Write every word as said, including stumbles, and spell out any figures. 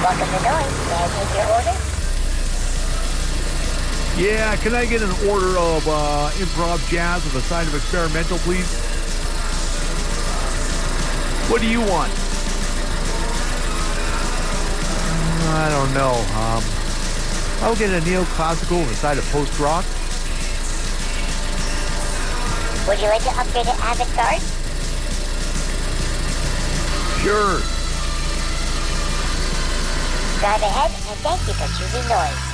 Welcome to Noise. May I take your order? Yeah, can I get an order of uh, improv jazz with a side of experimental, please? What do you want? I don't know. Um, I'll get a neoclassical with a side of post-rock. Would you like to upgrade to avant-garde? Sure. Drive ahead, and thank you for choosing Noise.